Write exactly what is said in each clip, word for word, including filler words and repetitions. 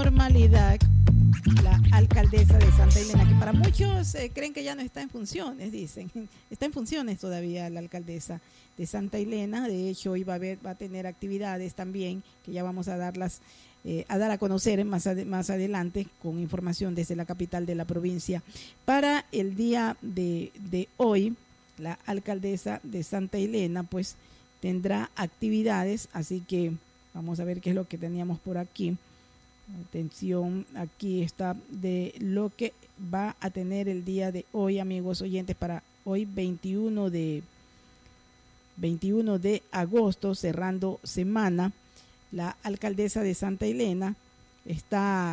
normalidad la alcaldesa de Santa Elena, que para muchos eh, creen que ya no está en funciones, dicen. Está en funciones todavía la alcaldesa de Santa Elena. De hecho, hoy va a, haber, va a tener actividades también que ya vamos a darlas eh, a dar a conocer más, ad, más adelante con información desde la capital de la provincia. Para el día de, de hoy, la alcaldesa de Santa Elena pues tendrá actividades, así que vamos a ver qué es lo que teníamos por aquí. Atención, aquí está de lo que va a tener el día de hoy, amigos oyentes, para hoy veintiuno de agosto, cerrando semana. La alcaldesa de Santa Elena está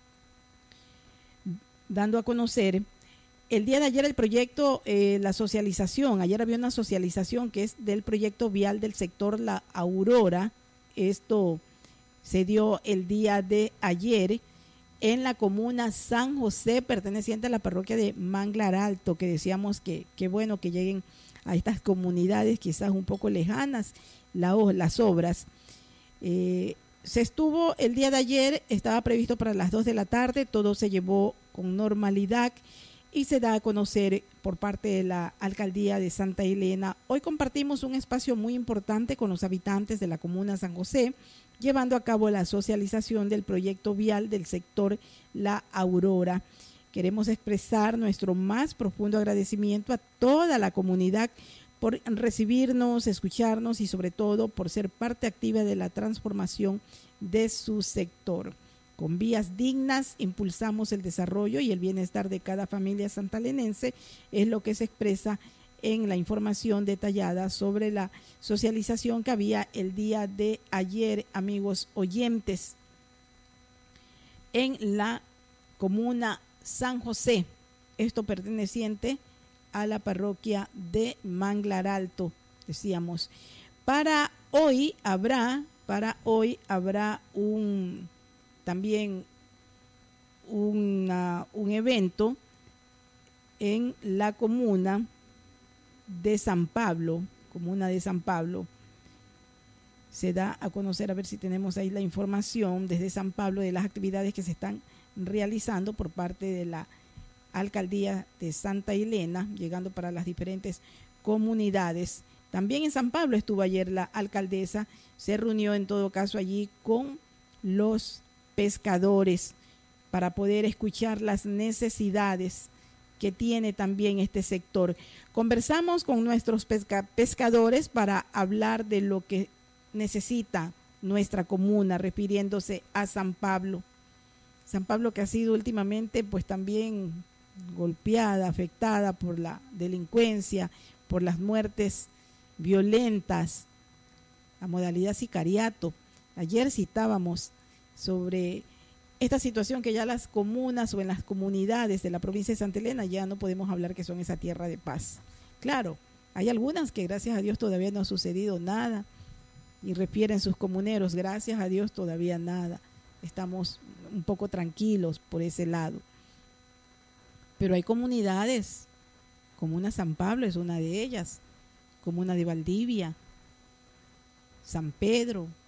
dando a conocer el día de ayer el proyecto, eh, la socialización. Ayer había una socialización que es del proyecto vial del sector La Aurora. Esto se dio el día de ayer en la comuna San José, perteneciente a la parroquia de Manglar Alto, que decíamos que qué bueno que lleguen a estas comunidades quizás un poco lejanas la, las obras. Eh, se estuvo el día de ayer, estaba previsto para las dos de la tarde, todo se llevó con normalidad y se da a conocer por parte de la alcaldía de Santa Elena. Hoy compartimos un espacio muy importante con los habitantes de la comuna San José, llevando a cabo la socialización del proyecto vial del sector La Aurora. Queremos expresar nuestro más profundo agradecimiento a toda la comunidad por recibirnos, escucharnos y sobre todo por ser parte activa de la transformación de su sector. Con vías dignas impulsamos el desarrollo y el bienestar de cada familia santalenense, es lo que se expresa en la información detallada sobre la socialización que había el día de ayer, amigos oyentes, en la comuna San José, esto perteneciente a la parroquia de Manglar Alto, decíamos. Para hoy habrá, para hoy habrá un también una, un evento en la comuna de San Pablo, comuna de San Pablo. Se da a conocer, a ver si tenemos ahí la información desde San Pablo de las actividades que se están realizando por parte de la alcaldía de Santa Elena, llegando para las diferentes comunidades. También en San Pablo estuvo ayer la alcaldesa, se reunió en todo caso allí con los pescadores para poder escuchar las necesidades que tiene también este sector. Conversamos con nuestros pesca pescadores para hablar de lo que necesita nuestra comuna, refiriéndose a San Pablo. San Pablo que ha sido últimamente pues también golpeada, afectada por la delincuencia, por las muertes violentas, la modalidad sicariato. Ayer citábamos sobre esta situación que ya las comunas o en las comunidades de la provincia de Santa Elena ya no podemos hablar que son esa tierra de paz. Claro, hay algunas que gracias a Dios todavía no ha sucedido nada y refieren sus comuneros, gracias a Dios todavía nada. Estamos un poco tranquilos por ese lado. Pero hay comunidades, Comuna San Pablo es una de ellas, Comuna de Valdivia, San Pedro,